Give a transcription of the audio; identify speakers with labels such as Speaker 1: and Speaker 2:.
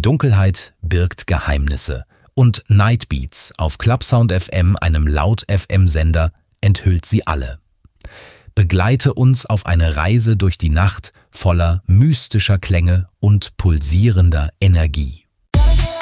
Speaker 1: Dunkelheit birgt Geheimnisse und Nightbeats auf Clubsound FM, einem Laut-FM-Sender, enthüllt sie alle. Begleite uns auf eine Reise durch die Nacht voller mystischer Klänge und pulsierender Energie.